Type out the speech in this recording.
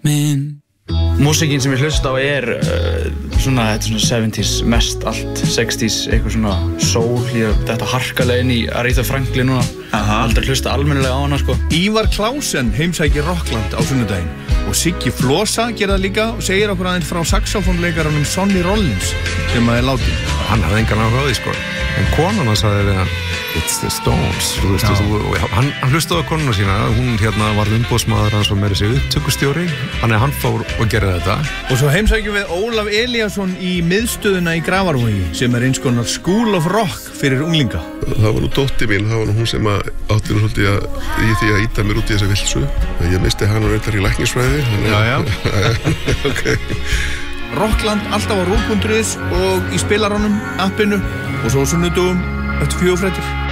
minn. Músíkin sem ég hlusta á svona, þetta svona 70s, mest allt 60s, eitthvað svona soul, þetta harkalega inn í Aretha Franklin núna. Aldrei hlusta almennilega á hana, sko. Ívar Klausen heimsækir Rockland á sunnudaginn og Siggi Flosa gerir það líka og segir okkur aðeins frá saxofónleikaranum Sonny Rollins sem látin. Hann hafði engan áhuga á því, sko. En konan hann sagði við hann, it's the Stones, þú veist, hann hlustaði á konuna sína, hún var umboðsmaður hans og meira sig upptökustjóri, þannig að hann fór og gerði þetta. Og svo heimsækjum við Ólaf Elíasson í miðstöðuna í Grafarvogi sem eins konar School of Rock fyrir unglinga. Það var nú dóttir mín, það var nú hún sem átti nú svolítið í því að ýta mér út í þessa vilsu. Ég misti hann og reyndar í læknisfræði. Já. Okay. Rockland alltaf á RÚV.is og í spilaranum, appinu og svo sunnudögum eftir 4 fréttir.